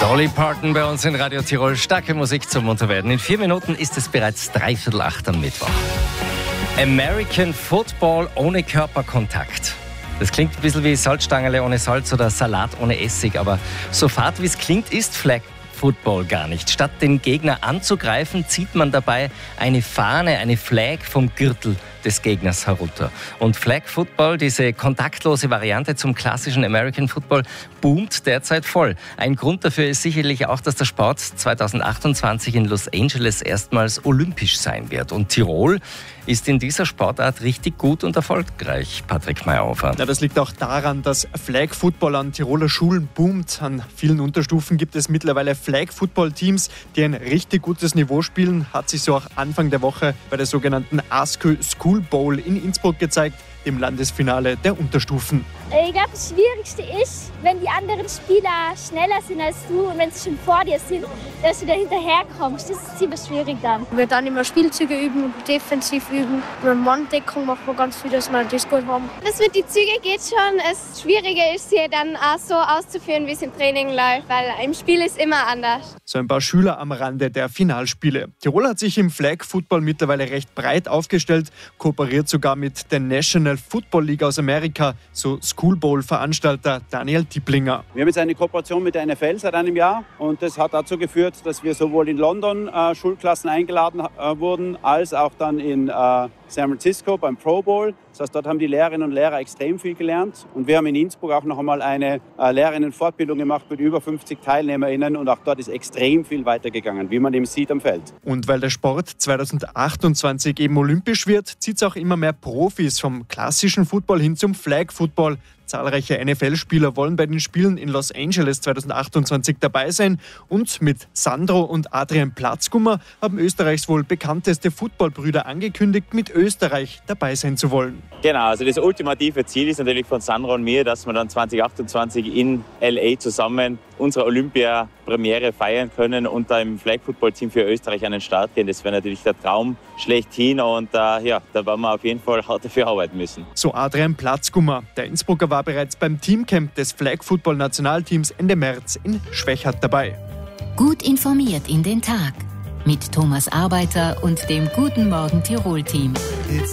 Dolly Parton bei uns in Radio Tirol. Starke Musik zum Munterwerden. In 4 Minuten ist es bereits 7:45 am Mittwoch. American Football ohne Körperkontakt. Das klingt ein bisschen wie Salzstangerle ohne Salz oder Salat ohne Essig, aber so fad wie es klingt, ist Flag Football gar nicht. Statt den Gegner anzugreifen, zieht man dabei eine Fahne, eine Flag vom Gürtel des Gegners herunter. Und Flag Football, diese kontaktlose Variante zum klassischen American Football, boomt derzeit voll. Ein Grund dafür ist sicherlich auch, dass der Sport 2028 in Los Angeles erstmals olympisch sein wird. Und Tirol ist in dieser Sportart richtig gut und erfolgreich. Patrick Mayhofer. Ja, das liegt auch daran, dass Flag Football an Tiroler Schulen boomt. An vielen Unterstufen gibt es mittlerweile Flag Football Teams, die ein richtig gutes Niveau spielen. Hat sich so auch Anfang der Woche bei der sogenannten ASCO School Bowl in Innsbruck gezeigt, dem Landesfinale der Unterstufen. Ich glaube, das Schwierigste ist, wenn die anderen Spieler schneller sind als du und wenn sie schon vor dir sind, dass du da hinterherkommst. Das ist ziemlich schwierig dann. Wir dann immer Spielzüge üben, defensiv üben. Bei Manndeckung machen wir ganz viel, dass wir das gut haben. Das mit den Zügen geht schon. Das Schwierige ist, sie dann auch so auszuführen, wie es im Training läuft, weil im Spiel ist immer anders. So ein paar Schüler am Rande der Finalspiele. Tirol hat sich im Flag Football mittlerweile recht breit aufgestellt, kooperiert sogar mit der National Football League aus Amerika, so School Bowl-Veranstalter Daniel Dieblinger. Wir haben jetzt eine Kooperation mit der NFL seit einem Jahr und das hat dazu geführt, dass wir sowohl in London Schulklassen eingeladen wurden, als auch dann in San Francisco beim Pro Bowl. Das heißt, dort haben die Lehrerinnen und Lehrer extrem viel gelernt. Und wir haben in Innsbruck auch noch einmal eine Lehrerinnenfortbildung gemacht mit über 50 TeilnehmerInnen. Und auch dort ist extrem viel weitergegangen, wie man eben sieht am Feld. Und weil der Sport 2028 eben olympisch wird, zieht es auch immer mehr Profis vom klassischen Football hin zum Flag Football. Zahlreiche NFL-Spieler wollen bei den Spielen in Los Angeles 2028 dabei sein. Und mit Sandro und Adrian Platzgummer haben Österreichs wohl bekannteste Footballbrüder angekündigt, mit Österreich dabei sein zu wollen. Genau, also das ultimative Ziel ist natürlich von Sandro und mir, dass wir dann 2028 in LA zusammen unsere Olympia-Premiere feiern können und da im Flag-Football-Team für Österreich an den Start gehen. Das wäre natürlich der Traum schlechthin und da werden wir auf jeden Fall hart dafür arbeiten müssen. So Adrian Platzgummer. Der Innsbrucker war bereits beim Teamcamp des Flag-Football-Nationalteams Ende März in Schwechat dabei. Gut informiert in den Tag mit Thomas Arbeiter und dem Guten Morgen Tirol-Team.